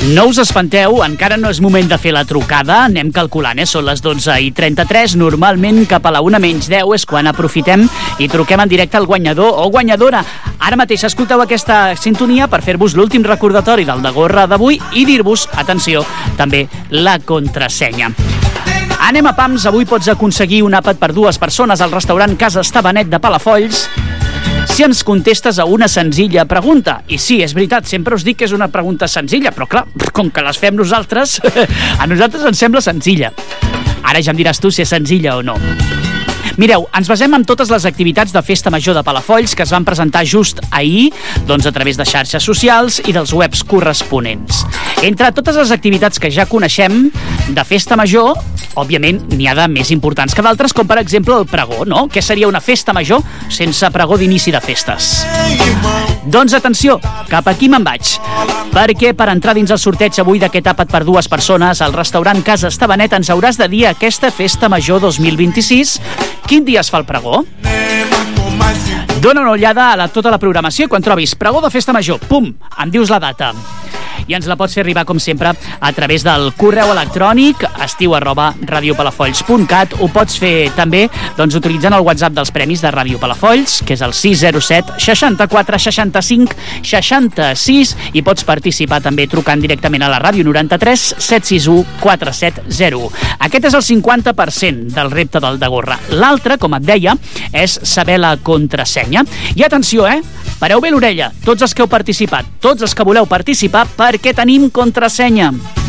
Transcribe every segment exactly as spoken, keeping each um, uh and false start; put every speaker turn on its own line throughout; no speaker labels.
No us espanteu, encara no és moment de fer la trucada, anem calculant, eh? Són les dotze i trenta-tres, normalment cap a la una menys deu és quan aprofitem i truquem en directe al guanyador o guanyadora. Ara mateix escolteu aquesta sintonia per fer-vos l'últim recordatori del Degorra d'avui i dir-vos, atenció, també la contrasenya. Anem a pams, avui pots aconseguir un àpat per dues persones al restaurant Casa Estabanet de Palafolls si ens contestes a una senzilla pregunta. I sí, és veritat, sempre us dic que és una pregunta senzilla, però clar, com que les fem nosaltres, a nosaltres ens sembla senzilla. Ara ja em diràs tu si és senzilla o no. Mireu, ens basem en totes les activitats de Festa Major de Palafolls que es van presentar just ahir, doncs a través de xarxes socials i dels webs corresponents. Entre totes les activitats que ja coneixem de Festa Major, òbviament n'hi ha de més importants que d'altres, com per exemple el pregó, no? Què seria una festa major sense pregó d'inici de festes? Doncs atenció, cap aquí me'n vaig, perquè per entrar dins el sorteig avui d'aquest àpat per dues persones al restaurant Casa Estabanet ens hauràs de dir aquesta Festa Major dos mil vint-i-sis quin dia es fa el pregó. Dóna una ullada a la, tota la programació i quan trobis pregó de Festa Major, pum, em dius la data. I ens la pots fer arribar, com sempre, a través del correu electrònic estiu arroba radiopalafolls punt cat. Ho pots fer també doncs, utilitzant el WhatsApp dels premis de Ràdio Palafolls, que és el sis zero set seixanta-quatre seixanta-cinc seixanta-sis, i pots participar també trucant directament a la ràdio noranta-tres set sis u quatre set zero. Aquest és el cinquanta per cent del repte del Degorra. L'altre, com et deia, és saber la contrasenya. I atenció, eh? Pareu bé l'orella, tots els que heu participat, tots els que voleu participar, perquè tenim contrasenya.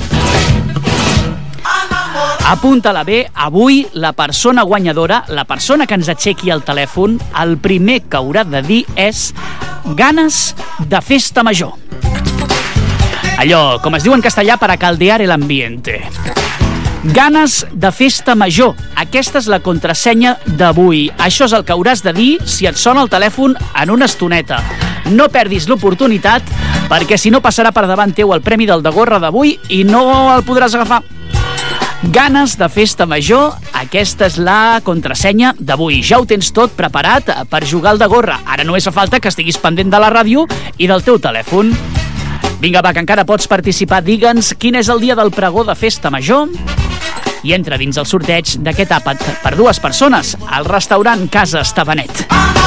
Apunta-la bé, avui la persona guanyadora, la persona que ens aixequi el telèfon, el primer que haurà de dir és ganes de festa major. Allò, com es diu en castellà, para caldear el ambiente. Ganes de festa major. Aquesta és la contrasenya d'avui. Això és el que hauràs de dir si et sona el telèfon en una estoneta. No perdis l'oportunitat, perquè si no passarà per davant teu el premi del Degorra d'avui i no el podràs agafar. Ganes de festa major, aquesta és la contrasenya d'avui. Ja ho tens tot preparat per jugar al Degorra. Ara només fa falta que estiguis pendent de la ràdio i del teu telèfon. Vinga, va, que encara pots participar. Digue'ns quin és el dia del pregó de festa major i entra dins el sorteig d'aquest àpat per dues persones al restaurant Casa Estabanet.